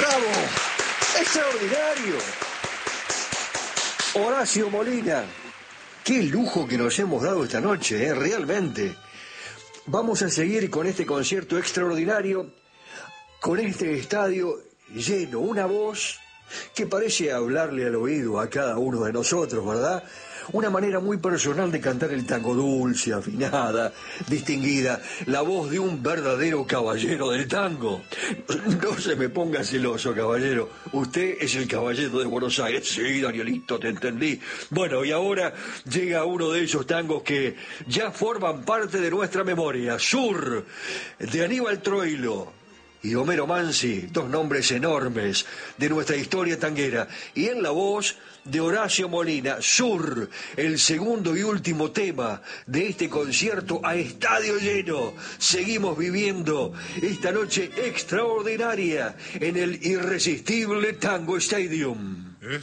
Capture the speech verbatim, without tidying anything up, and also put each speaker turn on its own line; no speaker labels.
¡Bravo! ¡Extraordinario! Horacio Molina, qué lujo que nos hemos dado esta noche, ¿eh? Realmente. Vamos a seguir con este concierto extraordinario, con este estadio lleno, una voz que parece hablarle al oído a cada uno de nosotros, ¿verdad? Una manera muy personal de cantar el tango, dulce, afinada, distinguida, la voz de un verdadero caballero del tango. No se me ponga celoso, caballero. Usted es el caballero de Buenos Aires. Sí, Danielito, te entendí. Bueno, y ahora llega uno de esos tangos que ya forman parte de nuestra memoria. Sur, de Aníbal Troilo y Homero Mansi, dos nombres enormes de nuestra historia tanguera, y en la voz de Horacio Molina, Sur, el segundo y último tema de este concierto a estadio lleno. Seguimos viviendo esta noche extraordinaria en el irresistible Tango Stadium.